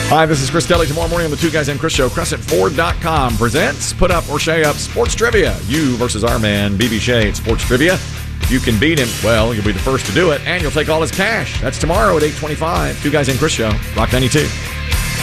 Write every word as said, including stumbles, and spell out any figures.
Hi, this is Chris Kelly. Tomorrow morning on the Two Guys and Chris Show, Crescent Ford dot com presents Put Up or Shay Up Sports Trivia. You versus our man, B B Shea at Sports Trivia. If you can beat him, well, you'll be the first to do it, and you'll take all his cash. That's tomorrow at eight twenty-five. Two Guys and Chris Show, Rock ninety-two.